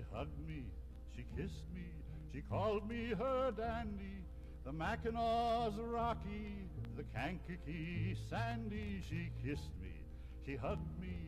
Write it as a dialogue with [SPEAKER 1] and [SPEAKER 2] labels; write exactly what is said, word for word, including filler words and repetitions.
[SPEAKER 1] hugged me, she kissed me, she called me her dandy. The Mackinaws rocky, the Kankakee sandy. She kissed me, she hugged me,